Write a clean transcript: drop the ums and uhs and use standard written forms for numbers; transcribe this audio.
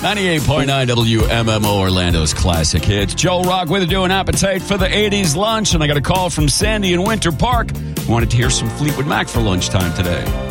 98.9 WMMO Orlando's classic hits. Joe Rock with you, an appetite for the 80s lunch. And I got a call from Sandy in Winter Park who wanted to hear some Fleetwood Mac for lunchtime today.